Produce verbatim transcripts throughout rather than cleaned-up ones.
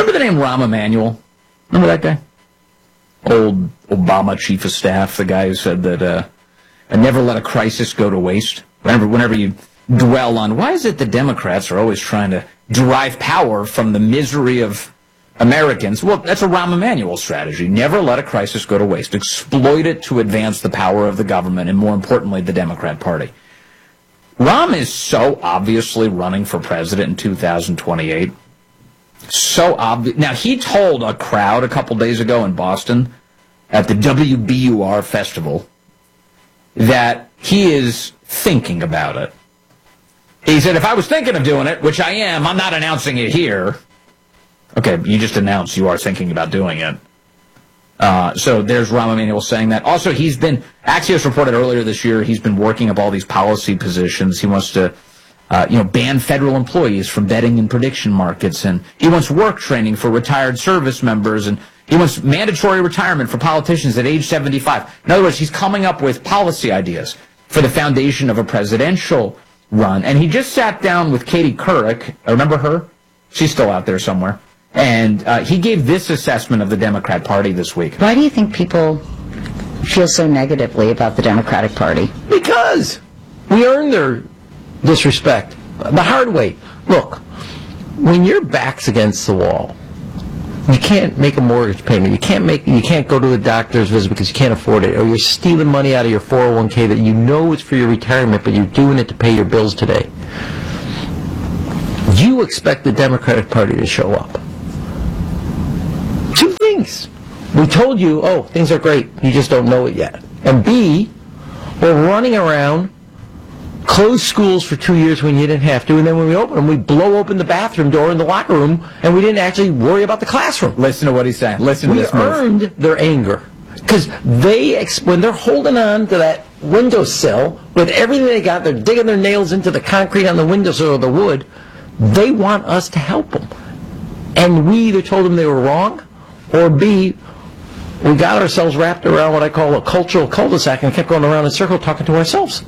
Remember the name Rahm Emanuel? Remember that guy? Old Obama chief of staff, the guy who said that uh, never let a crisis go to waste. Whenever, whenever you dwell on why is it the Democrats are always trying to derive power from the misery of Americans, well, that's a Rahm Emanuel strategy. Never let a crisis go to waste. Exploit it to advance the power of the government and, more importantly, the Democrat Party. Rahm is so obviously running for president in two thousand twenty-eight. So obvious. Now, he told a crowd a couple days ago in Boston at the W B U R festival that he is thinking about it. He said, if I was thinking of doing it, which I am, I'm not announcing it here. Okay, you just announced you are thinking about doing it. Uh, so there's Rahm Emanuel saying that. Also, he's been, Axios reported earlier this year, he's been working up all these policy positions. He wants to, uh, you know, ban federal employees from betting and prediction markets, and he wants work training for retired service members, and he wants mandatory retirement for politicians at age seventy-five. In other words, he's coming up with policy ideas for the foundation of a presidential run. And he just sat down with Katie Couric. Remember her? She's still out there somewhere. And uh, he gave this assessment of the Democrat Party this week. Why do you think people feel so negatively about the Democratic Party? Because we earned their disrespect the hard way. Look, when your back's against the wall, you can't make a mortgage payment. You can't make. You can't go to the doctor's visit because you can't afford it, or you're stealing money out of your four oh one k that you know is for your retirement, but you're doing it to pay your bills today. You expect the Democratic Party to show up. Two things. We told you, oh, things are great. You just don't know it yet. And B, we're running around, close schools for two years when you didn't have to, and then when we open them, we blow open the bathroom door in the locker room, and we didn't actually worry about the classroom. Listen to what he's saying. Listen to we this move. We earned their anger. Because they, when they're holding on to that windowsill with everything they got, they're digging their nails into the concrete on the windowsill or the wood, they want us to help them. And we either told them they were wrong, or B, we got ourselves wrapped around what I call a cultural cul-de-sac and kept going around in a circle talking to ourselves.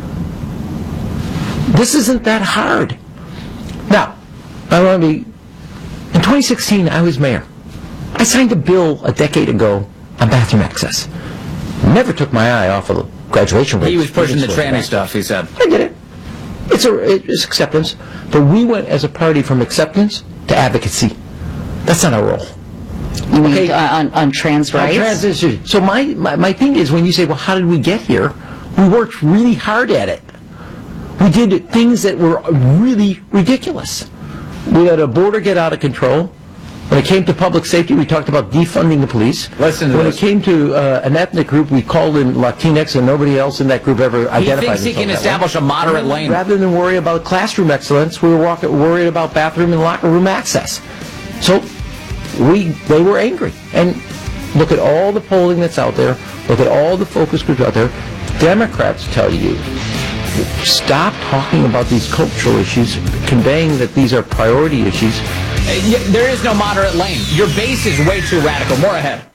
This isn't that hard. Now, I want to be, in twenty sixteen, I was mayor. I signed a bill a decade ago on bathroom access. Never took my eye off of the graduation rate. He was pushing the tranny stuff, he said. I did it. It's, a, it's acceptance. But we went as a party from acceptance to advocacy. That's not our role. You mean okay. uh, on, on trans rights? On trans issues. So my, my, my thing is, when you say, well, how did we get here? We worked really hard at it. We did things that were really ridiculous. We had a border get out of control. When it came to public safety, we talked about defunding the police. Listen to when this. it came to uh, an ethnic group, we called in Latinx, and nobody else in that group ever identified themselves. He thinks he can establish a moderate lane. Rather than worry about classroom excellence, we were walk- worried about bathroom and locker room access. So we they were angry. And look at all the polling that's out there. Look at all the focus groups out there. Democrats tell you, stop talking about these cultural issues, conveying that these are priority issues. There is no moderate lane. Your base is way too radical. More ahead.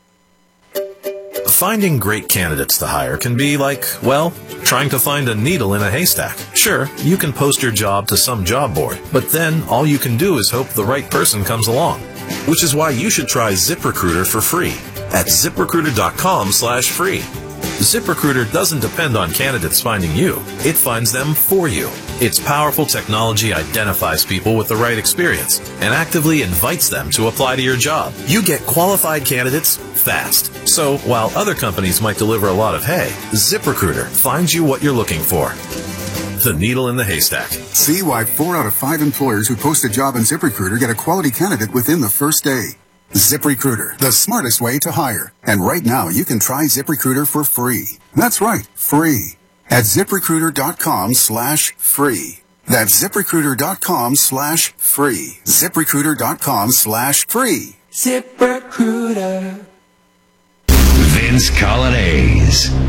Finding great candidates to hire can be like, well, trying to find a needle in a haystack. Sure, you can post your job to some job board, but then all you can do is hope the right person comes along. Which is why you should try ZipRecruiter for free at ZipRecruiter.com slash free. ZipRecruiter doesn't depend on candidates finding you. It finds them for you. Its powerful technology identifies people with the right experience and actively invites them to apply to your job. You get qualified candidates fast. So while other companies might deliver a lot of hay, ZipRecruiter finds you what you're looking for. The needle in the haystack. See why four out of five employers who post a job on ZipRecruiter get a quality candidate within the first day. ZipRecruiter, the smartest way to hire. And right now, you can try ZipRecruiter for free. That's right, free. At ZipRecruiter.com slash free. That's ZipRecruiter.com slash free. ZipRecruiter.com slash free. ZipRecruiter. Vince Coglianese.